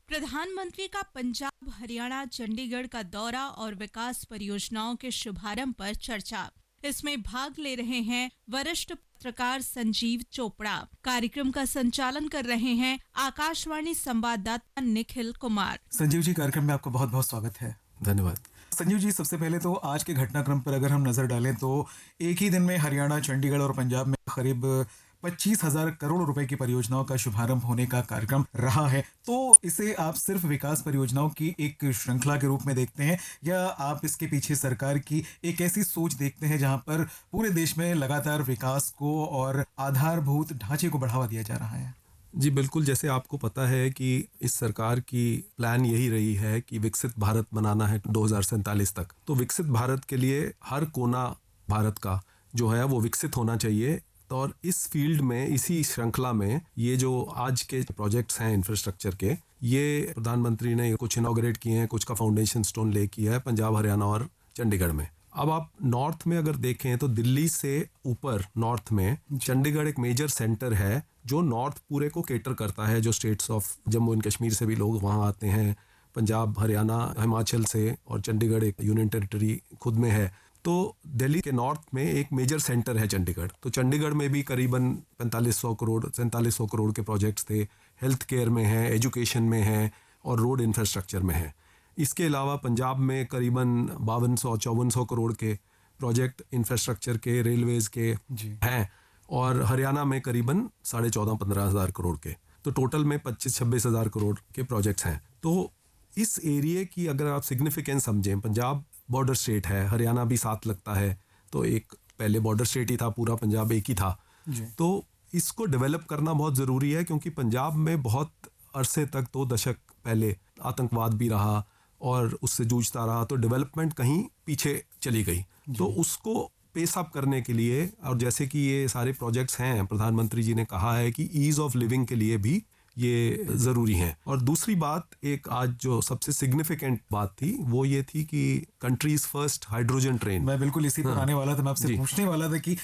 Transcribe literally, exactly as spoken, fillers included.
प्रधानमंत्री का पंजाब, हरियाणा, चंडीगढ़ का दौरा और विकास परियोजनाओं के शुभारंभ पर चर्चा। इसमें भाग ले रहे हैं वरिष्ठ पत्रकार संजीव चोपड़ा। कार्यक्रम का संचालन कर रहे हैं आकाशवाणी संवाददाता निखिल कुमार। संजीव जी, कार्यक्रम में आपका बहुत बहुत स्वागत है। धन्यवाद। संजीव जी, सबसे पहले तो आज के घटनाक्रम पर अगर हम नजर डालें तो एक ही दिन में हरियाणा, चंडीगढ़ और पंजाब में करीब पच्चीस हजार करोड़ रुपए की परियोजनाओं का शुभारंभ होने का कार्यक्रम रहा है। तो इसे आप सिर्फ विकास परियोजनाओं की एक श्रृंखला के रूप में देखते हैं या आप इसके पीछे सरकार की एक ऐसी सोच देखते हैं जहां पर पूरे देश में लगातार विकास को और आधारभूत ढांचे को बढ़ावा दिया जा रहा है? जी बिल्कुल, जैसे आपको पता है कि इस सरकार की प्लान यही रही है कि विकसित भारत बनाना है दो हज़ार सैंतालीस तक। तो विकसित भारत के लिए हर कोना भारत का जो है वो विकसित होना चाहिए। तो और इस फील्ड में, इसी श्रृंखला में ये जो आज के प्रोजेक्ट्स हैं इंफ्रास्ट्रक्चर के, ये प्रधानमंत्री ने कुछ इनॉग्रेट किए हैं, कुछ का फाउंडेशन स्टोन ले किया है पंजाब, हरियाणा और चंडीगढ़ में। अब आप नॉर्थ में अगर देखें तो दिल्ली से ऊपर नॉर्थ में चंडीगढ़ एक मेजर सेंटर है जो नॉर्थ पूरे को केटर करता है। जो states of Jammu and Kashmir से भी लोग वहाँ आते हैं, पंजाब, हरियाणा, हिमाचल से, और चंडीगढ़ एक यूनियन टेरिटरी खुद में है। तो दिल्ली के नॉर्थ में एक मेजर सेंटर है चंडीगढ़। तो चंडीगढ़ में भी करीबन पैंतालीस सौ करोड़ सैंतालीस सौ करोड़ के प्रोजेक्ट्स थे। हेल्थ केयर में है, एजुकेशन में है और रोड इंफ्रास्ट्रक्चर में है। इसके अलावा पंजाब में करीबन बावन सौ चौवन सौ करोड़ के प्रोजेक्ट इंफ्रास्ट्रक्चर के, रेलवेज के हैं, और हरियाणा में करीबन साढ़े चौदह पंद्रह हज़ार करोड़ के। तो टोटल में पच्चीस छब्बीस हज़ार करोड़ के प्रोजेक्ट्स हैं। तो इस एरिया की अगर आप सिग्निफिकेंस समझें, पंजाब बॉर्डर स्टेट है, हरियाणा भी साथ लगता है, तो एक पहले बॉर्डर स्टेट ही था, पूरा पंजाब एक ही था। तो इसको डेवलप करना बहुत ज़रूरी है क्योंकि पंजाब में बहुत अरसे तक, दो दशक पहले आतंकवाद भी रहा और उससे जूझता रहा, तो डेवलपमेंट कहीं पीछे चली गई। तो उसको पेस अप करने के लिए, और जैसे कि ये सारे प्रोजेक्ट्स हैं, प्रधानमंत्री जी ने कहा है कि ईज ऑफ लिविंग के लिए भी ये ज़रूरी हैं। और दूसरी बात, एक आज जो सबसे सिग्निफिकेंट बात थी वो ये थी कि कंट्रीज फर्स्ट हाइड्रोजन ट्रेन। मैं बिल्कुल इसी पर आने वाला था, मैं आपसे पूछने वाला था कि